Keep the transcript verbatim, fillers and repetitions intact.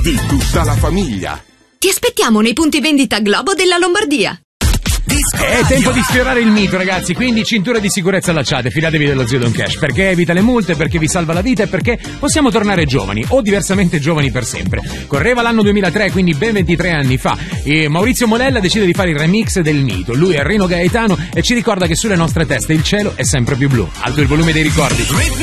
di tutta la famiglia. Ti aspettiamo nei punti vendita Globo della Lombardia. È tempo di sfiorare il mito, ragazzi, quindi cinture di sicurezza allacciate, fidatevi dello zio Don Cash, perché evita le multe, perché vi salva la vita e perché possiamo tornare giovani, o diversamente giovani per sempre. Correva l'anno duemilatré, quindi ben ventitré anni fa, e Maurizio Molella decide di fare il remix del mito. Lui è Rino Gaetano e ci ricorda che sulle nostre teste il cielo è sempre più blu. Alto il volume dei ricordi.